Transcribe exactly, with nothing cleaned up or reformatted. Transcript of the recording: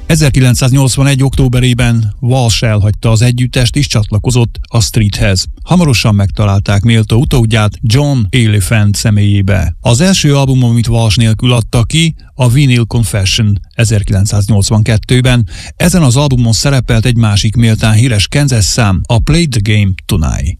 ezerkilencszáznyolcvanegy. októberében Walsh elhagyta az együttest és csatlakozott a Streethez. Hamarosan megtalálták méltó utódját John Elephant személyébe. Az első album, amit Walsh nélkül adta ki, a Vinyl Confession ezerkilencszáznyolcvankettőben. Ezen az albumon szerepelt egy másik méltán híres Kansas szám, a Play the Game Tonight.